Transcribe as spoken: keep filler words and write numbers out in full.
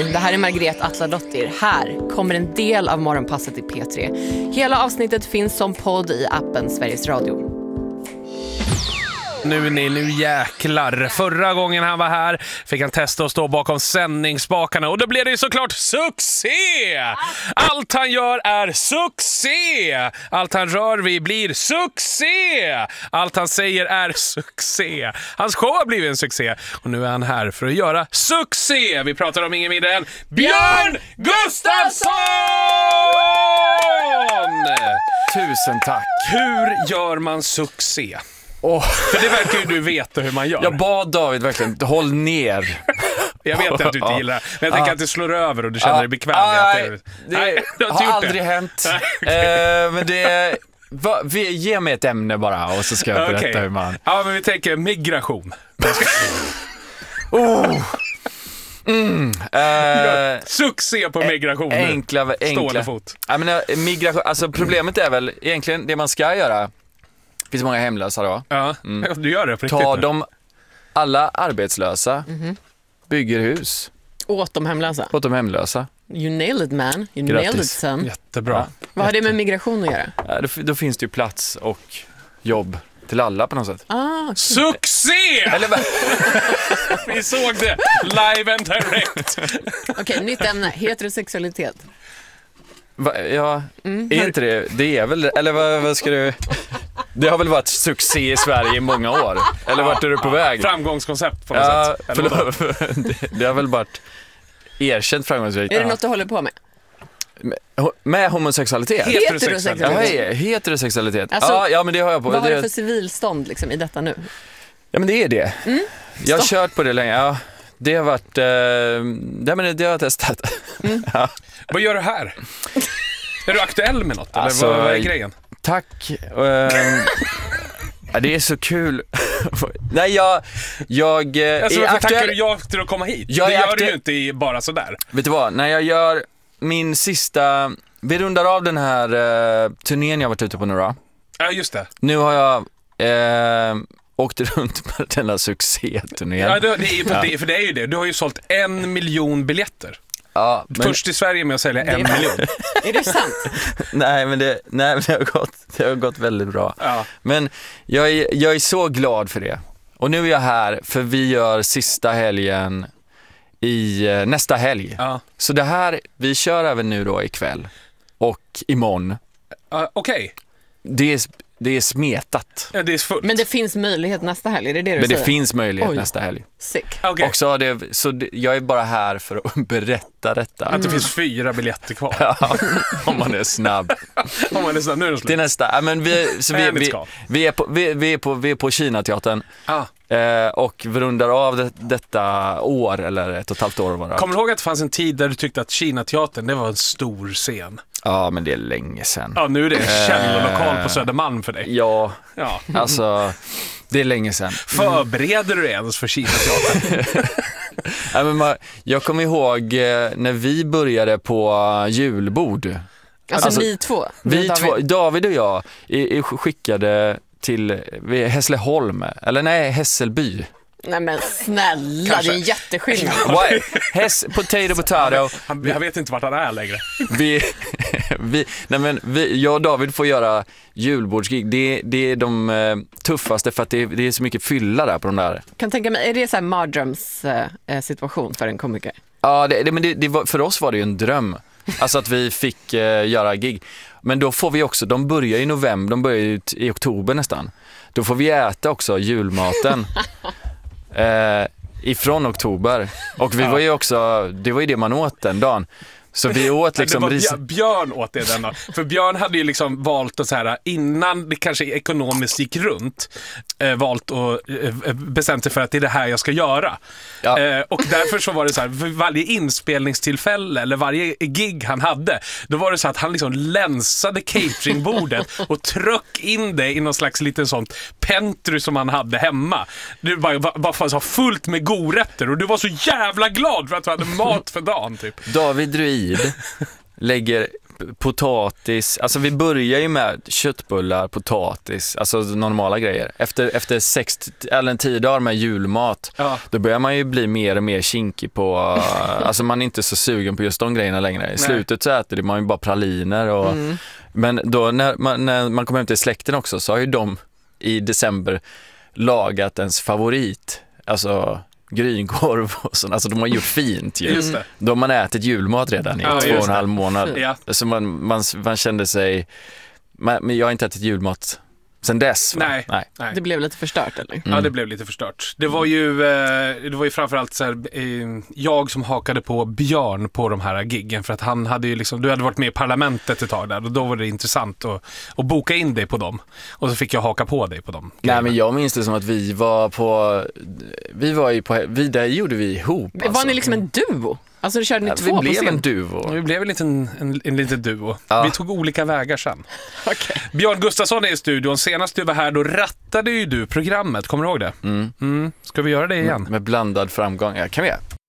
Hej, det här är Margret Atladottir. Här kommer en del av Morgonpasset i P tre. Hela avsnittet finns som podd i appen Sveriges Radio. Nu ni, nu jäklar. Förra gången han var här fick han testa att stå bakom sändningsspakarna och då blev det ju såklart succé! Allt han gör är succé! Allt han rör vid blir succé! Allt han säger är succé! Hans show har blivit en succé och nu är han här för att göra succé! Vi pratar om ingen mindre än Björn Gustafsson! Tusen tack. Hur gör man succé? Oh. För det verkar ju du veta hur man gör. Jag bad David verkligen, håll ner. Jag vet att du inte gillar det, men jag tänker ah. att det slår över och du känner ah. dig bekväm. Ah, det, det, nej, det har aldrig det. hänt. Nej, uh, men det... Va, vi, ge mig ett ämne bara och så ska jag berätta okay. hur man... Ja, men vi tänker migration. oh. Mm, uh, succé på migration. Enkla, enkla. Stående fot. Jag menar, migration, alltså problemet är väl egentligen det man ska göra. Det finns många hemlösa då. Ja, mm. du gör det på riktigt. Ta de alla arbetslösa, mm-hmm. bygger hus. Åt de hemlösa? Åt de hemlösa. You nailed it, man. You Grattis. nailed it, son. Jättebra. Ja. Vad har det med migration att göra? Ja, då, då finns det ju plats och jobb till alla på något sätt. Ah, okay. Succé! Eller vi såg det live and direct. Okej, okay, nytt ämne. Heterosexualitet. Va, ja, mm. är inte det? Det är väl, eller vad, vad ska du... Det har väl varit succé i Sverige i många år. Eller vart är du på väg? Framgångskoncept på något ja, sätt. Eller det, det har väl varit erkänt framgångsrikt. Är det något du håller på med? Med, med homosexualitet? Heterosexualitet. Ja, heterosexualitet. Alltså, ja, ja, men det har jag på. Vad har det du för civilstånd liksom, i detta nu? Ja, men det är det. Mm. Jag har kört på det länge. Ja, det har varit... Eh, det, men det har jag testat. Mm. Ja. Vad gör du här? Är du aktuell med något? Alltså, eller vad, vad är grejen? Tack. Uh, ja, det är så kul. Nej, jag... jag alltså, är varför aktuell... tackar du ja till att komma hit? Jag det gör aktu... du ju inte i bara sådär. Vet du vad? När jag gör min sista... Vi rundar av den här uh, turnén jag varit ute på nu då. Ja, just det. Nu har jag uh, åkt runt med den här succé-turnén. Ja, det, det är, för, det, för det är ju det. Du har ju sålt en miljon biljetter. Ja, men... Först i Sverige med att sälja en miljon. Är det sant? nej, men det, nej, men det, har gått, det har gått väldigt bra. Ja. Men jag är, jag är så glad för det. Och nu är jag här för vi gör sista helgen i nästa helg. Ja. Så det här, vi kör även nu då ikväll och imorgon. Uh, Okej. Okay. Det är, det är smetat. Ja, det är fullt. Men det finns möjlighet nästa helg, är det det du Men säger? det finns möjlighet Oj. nästa helg. Sick. Okay. Och så, det, så det, jag är bara här för att berätta detta. Att det mm. finns fyra biljetter kvar. Ja, om man är snabb. Om man är snabb, nu är det slut. Det är nästa. Ja, men vi, så vi, vi, vi, är på, vi, vi är på, vi är på Kinateatern. Ah. Eh, och vi rundar av det, detta år, eller ett och ett halvt år var det. Kommer du ihåg att det fanns en tid där du tyckte att Kinateatern, det var en stor scen? Ja, men det är länge sedan. Ja, nu är det en källorlokal på Södermalm för dig. Ja, ja, alltså det är länge sedan. Förbereder du ens för Kinateatern? ja, men man, jag kommer ihåg när vi började på julbord. Alltså, alltså ni två? Vi David. två, David och jag i, i skickade till Hässleholm, eller nej, Hässelby. Nej men snälla, kanske. Det är en jätteskillnad. Häss, potato, potato. Han, jag vet inte vart han är längre. Vi, vi, nej men vi, jag och David får göra julbordsgig. Det, det är de eh, tuffaste för att det, det är så mycket fylla där på de där. Kan tänka mig, är det så här mardröms eh, situation för en komiker? Ja, det, det, men det, det var, för oss var det ju en dröm. Alltså att vi fick eh, göra gig. Men då får vi också, de börjar i november, de börjar i, i oktober nästan. Då får vi äta också julmaten. Eh, ifrån oktober. Och vi ja. var ju också, det var ju det man åt den dagen. Så vi åt liksom... Det var Björn åt det den dagen. För Björn hade ju liksom valt att så här, innan det kanske ekonomiskt gick runt, eh, valt och eh, bestämt sig för att det är det här jag ska göra. Ja. Eh, och därför så var det så här, för varje inspelningstillfälle eller varje gig han hade, då var det så att han liksom länsade cateringbordet och tryck in det i någon slags liten sånt pentry som han hade hemma. Du bara, bara för att ha fullt med godrätter och du var så jävla glad för att du hade mat för dagen typ. David Druid lägger potatis, alltså vi börjar ju med köttbullar, potatis, alltså normala grejer. Efter, efter sex eller en tio dagar med julmat, ja. Då börjar man ju bli mer och mer kinkig på, alltså man är inte så sugen på just de grejerna längre. I slutet så äter man ju bara praliner och, mm. men då när man, när man kommer hem till släkten också så har ju de i december lagat ens favorit, alltså grynkorv och sånt. Alltså de har gjort fint ju. Just det. De har man ätit julmat redan i ja, två och en halv månad. Ja. Så man, man, man kände sig, man, men jag har inte ätit julmat sen dess. Nej, nej. nej. Det blev lite förstört eller? Mm. Ja, det blev lite förstört. Det var ju, eh, det var ju framförallt så här, eh, jag som hakade på Björn på de här giggen för att han hade ju liksom, du hade varit med i parlamentet ett tag där och då var det intressant att, att boka in dig på dem. Och så fick jag haka på dig på dem. Nej, men jag minns det som att vi var på, vi var ju på, vi där gjorde vi ihop. Var alltså. Ni liksom en duo? Alltså du körde ni ja, två vi på blev scen? en duo. Vi blev en liten, en, en liten duo. Ja. Vi tog olika vägar sen. Okay. Björn Gustafsson är i studion. Senast du var här då rattade ju du programmet. Kommer du ihåg det? Mm. Mm. Ska vi göra det igen? Med, med blandad framgång. Ja, kan vi göra.